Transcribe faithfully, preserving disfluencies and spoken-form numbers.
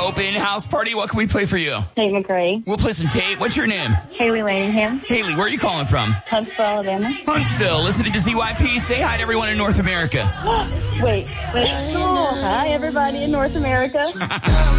open house party. What can we play for you? Tate McRae. We'll play some Tate. What's your name? Haley Laningham. Haley, where are you calling from? Huntsville, Alabama. Huntsville. Listening to Z Y P. Say hi to everyone in North America. Wait, wait. Oh, hi, everybody in North America.